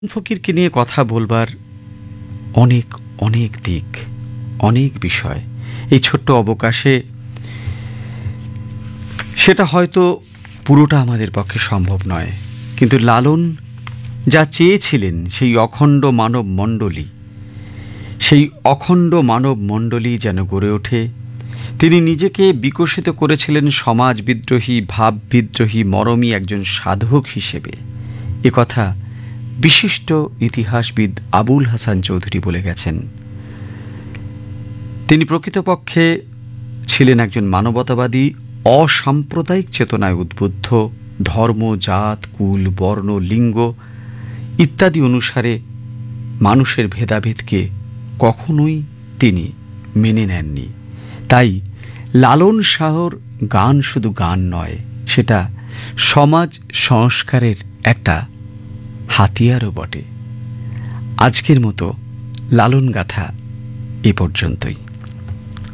ফকিরকে নিয়ে কথা বলবার অনেক অনেক দিক, অনেক বিষয় এই ছোট্ট অবকাশে, সেটা হয়তো পুরোটা আমাদের পক্ষে সম্ভব নয়, কিন্তু লালন যা চেয়েছিলেন সেই অখণ্ড মানব মণ্ডলী, সেই অখণ্ড মানব মণ্ডলী যেন গড়ে ওঠে। তিনি নিজেকে বিকশিত করেছিলেন সমাজ বিদ্রোহী, ভাব বিদ্রোহী, মরমী একজন সাধক হিসেবে। একথা বিশিষ্ট ইতিহাসবিদ আবুল হাসান চৌধুরী বলে গেছেন। তিনি প্রকৃতপক্ষে ছিলেন একজন মানবতাবাদী, অসাম্প্রদায়িক চেতনায় উদ্বুদ্ধ, ধর্ম, জাত, কুল, বর্ণ, লিঙ্গ ইত্যাদি অনুসারে মানুষের ভেদাভেদকে কখনোই তিনি মেনে নেননি। তাই লালন শাহর গান শুধু গান নয়, সেটা সমাজ সংস্কারের একটা হাতিয়ারও বটে। আজকের মতো লালন গাথা এ পর্যন্তই।